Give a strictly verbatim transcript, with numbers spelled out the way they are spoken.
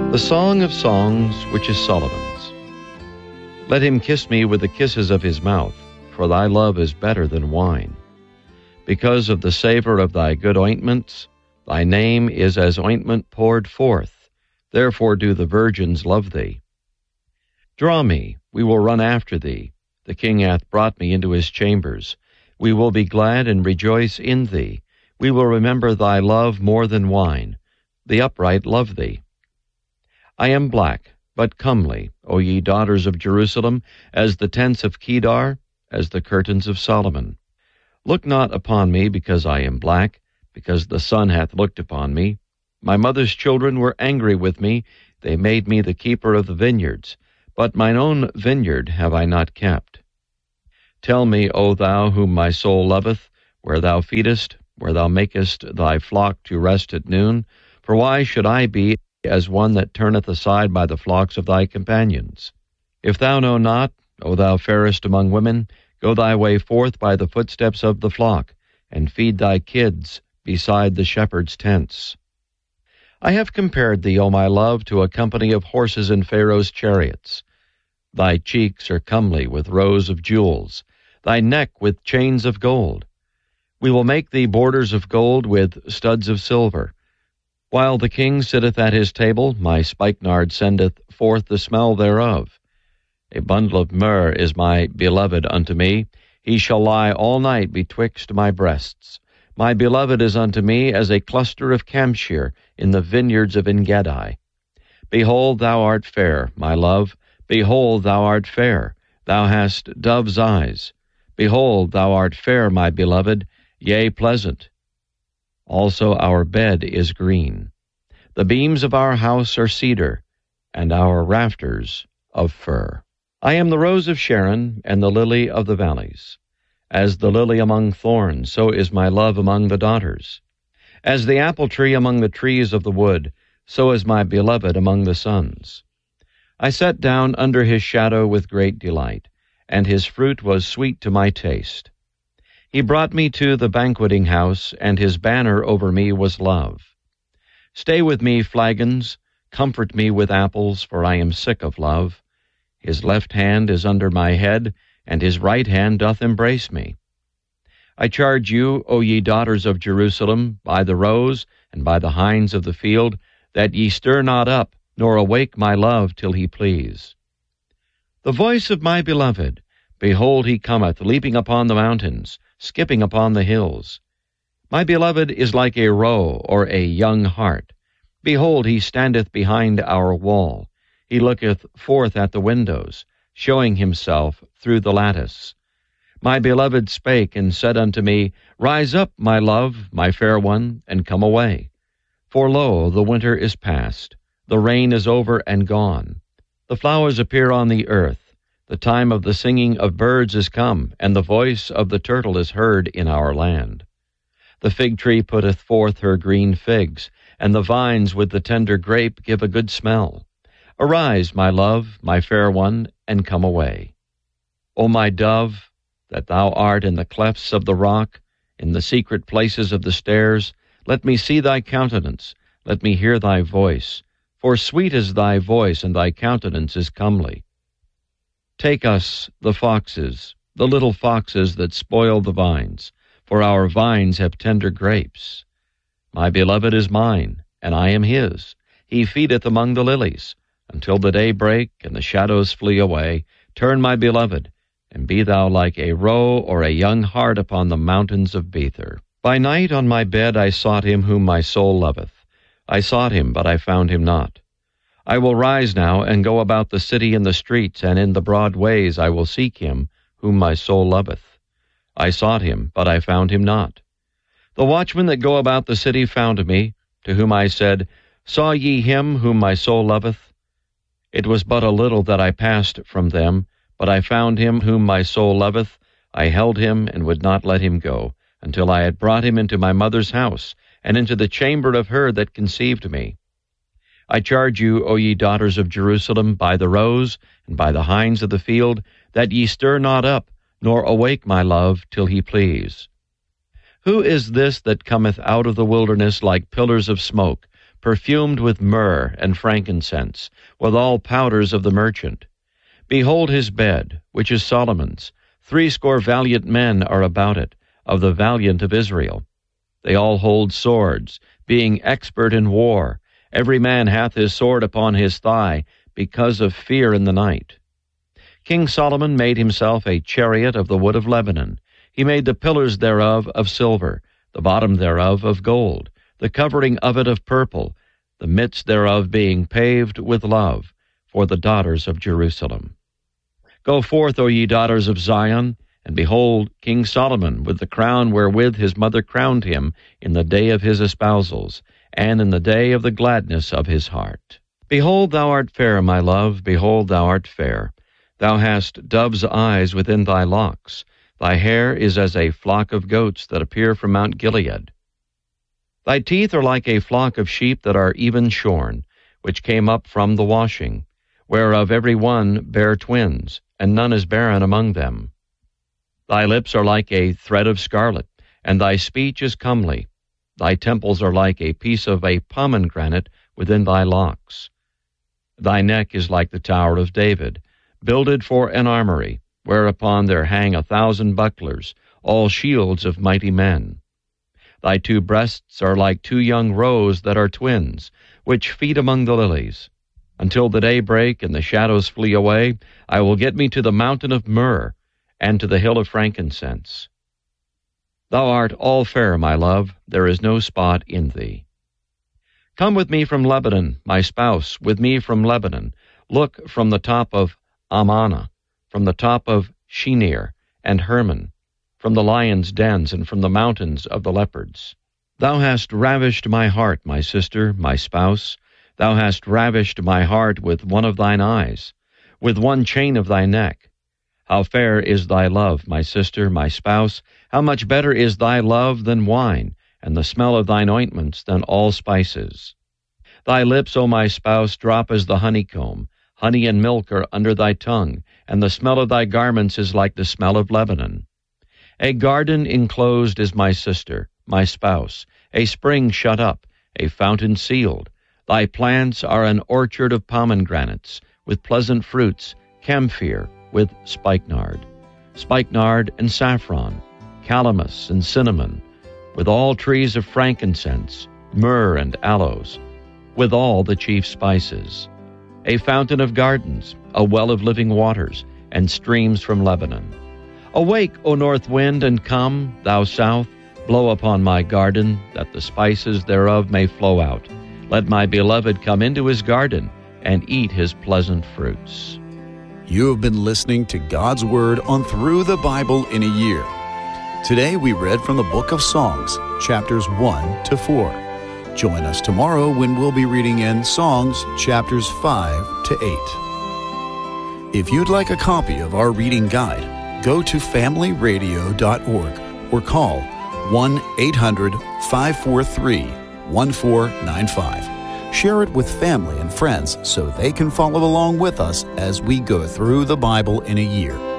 The Song of Songs, which is Solomon's. Let him kiss me with the kisses of his mouth, for thy love is better than wine. Because of the savor of thy good ointments, thy name is as ointment poured forth. Therefore do the virgins love thee. Draw me, we will run after thee. The king hath brought me into his chambers. We will be glad and rejoice in thee. We will remember thy love more than wine. The upright love thee. I am black, but comely, O ye daughters of Jerusalem, as the tents of Kedar, as the curtains of Solomon. Look not upon me because I am black, because the sun hath looked upon me. My mother's children were angry with me. They made me the keeper of the vineyards. But mine own vineyard have I not kept. Tell me, O thou whom my soul loveth, where thou feedest, where thou makest thy flock to rest at noon. For why should I be as one that turneth aside by the flocks of thy companions? If thou know not, O thou fairest among women, go thy way forth by the footsteps of the flock, and feed thy kids beside the shepherds' tents. I have compared thee, O my love, to a company of horses in Pharaoh's chariots. Thy cheeks are comely with rows of jewels, thy neck with chains of gold. We will make thee borders of gold with studs of silver. While the king sitteth at his table, my spikenard sendeth forth the smell thereof. A bundle of myrrh is my beloved unto me. He shall lie all night betwixt my breasts. My beloved is unto me as a cluster of camphire in the vineyards of Engedi. Behold, thou art fair, my love. Behold, thou art fair. Thou hast dove's eyes. Behold, thou art fair, my beloved, yea, pleasant. Also our bed is green. The beams of our house are cedar, and our rafters of fir. I am the rose of Sharon and the lily of the valleys. As the lily among thorns, so is my love among the daughters. As the apple tree among the trees of the wood, so is my beloved among the sons. I sat down under his shadow with great delight, and his fruit was sweet to my taste. He brought me to the banqueting house, and his banner over me was love. Stay with me, flagons, comfort me with apples, for I am sick of love. His left hand is under my head, and his right hand doth embrace me. I charge you, O ye daughters of Jerusalem, by the roes and by the hinds of the field, that ye stir not up, nor awake my love till he please. The voice of my beloved, behold, he cometh, leaping upon the mountains, skipping upon the hills. My beloved is like a roe or a young hart. Behold, he standeth behind our wall. He looketh forth at the windows, showing himself through the lattice. My beloved spake and said unto me, Rise up, my love, my fair one, and come away. For lo, the winter is past, the rain is over and gone. The flowers appear on the earth. The time of the singing of birds is come, and the voice of the turtle is heard in our land. The fig tree putteth forth her green figs, and the vines with the tender grape give a good smell. Arise, my love, my fair one, and come away. O my dove, that thou art in the clefts of the rock, in the secret places of the stairs, let me see thy countenance, let me hear thy voice, for sweet is thy voice, and thy countenance is comely. Take us, the foxes, the little foxes that spoil the vines, for our vines have tender grapes. My beloved is mine, and I am his. He feedeth among the lilies, until the day break and the shadows flee away. Turn, my beloved, and be thou like a roe or a young hart upon the mountains of Bether. By night on my bed I sought him whom my soul loveth. I sought him, but I found him not. I will rise now and go about the city in the streets, and in the broad ways I will seek him whom my soul loveth. I sought him, but I found him not. The watchmen that go about the city found me, to whom I said, Saw ye him whom my soul loveth? It was but a little that I passed from them, but I found him whom my soul loveth. I held him and would not let him go, until I had brought him into my mother's house, and into the chamber of her that conceived me. I charge you, O ye daughters of Jerusalem, by the roes and by the hinds of the field, that ye stir not up, nor awake my love, till he please. Who is this that cometh out of the wilderness like pillars of smoke, perfumed with myrrh and frankincense, with all powders of the merchant. Behold his bed, which is Solomon's. Threescore valiant men are about it, of the valiant of Israel. They all hold swords, being expert in war. Every man hath his sword upon his thigh, because of fear in the night. King Solomon made himself a chariot of the wood of Lebanon. He made the pillars thereof of silver, the bottom thereof of gold, the covering of it of purple, the midst thereof being paved with love, for the daughters of Jerusalem. Go forth, O ye daughters of Zion, and behold King Solomon with the crown wherewith his mother crowned him in the day of his espousals, and in the day of the gladness of his heart. Behold, thou art fair, my love, behold, thou art fair. Thou hast dove's eyes within thy locks. Thy hair is as a flock of goats that appear from Mount Gilead. Thy teeth are like a flock of sheep that are even shorn, which came up from the washing, whereof every one bare twins, and none is barren among them. Thy lips are like a thread of scarlet, and thy speech is comely. Thy temples are like a piece of a pomegranate within thy locks. Thy neck is like the tower of David, builded for an armory, whereupon there hang a thousand bucklers, all shields of mighty men. Thy two breasts are like two young roes that are twins, which feed among the lilies. Until the day break and the shadows flee away, I will get me to the mountain of myrrh, and to the hill of frankincense. Thou art all fair, my love, there is no spot in thee. Come with me from Lebanon, my spouse, with me from Lebanon. Look from the top of Amana, from the top of Shinir and Hermon, from the lions' dens and from the mountains of the leopards. Thou hast ravished my heart, my sister, my spouse. Thou hast ravished my heart with one of thine eyes, with one chain of thy neck. How fair is thy love, my sister, my spouse! How much better is thy love than wine, and the smell of thine ointments than all spices. Thy lips, O my spouse, drop as the honeycomb. Honey and milk are under thy tongue, and the smell of thy garments is like the smell of Lebanon. A garden enclosed is my sister, my spouse, a spring shut up, a fountain sealed. Thy plants are an orchard of pomegranates, with pleasant fruits, camphire, with spikenard, spikenard and saffron, calamus and cinnamon, with all trees of frankincense, myrrh and aloes, with all the chief spices. A fountain of gardens, a well of living waters, and streams from Lebanon. Awake, O north wind, and come, thou south, blow upon my garden, that the spices thereof may flow out. Let my beloved come into his garden, and eat his pleasant fruits. You have been listening to God's Word on Through the Bible in a Year. Today we read from the book of Songs, chapters one to four. Join us tomorrow when we'll be reading in Songs, chapters five to eight. If you'd like a copy of our reading guide, go to family radio dot org or call one eight hundred, five four three, one four nine five. Share it with family and friends so they can follow along with us as we go through the Bible in a year.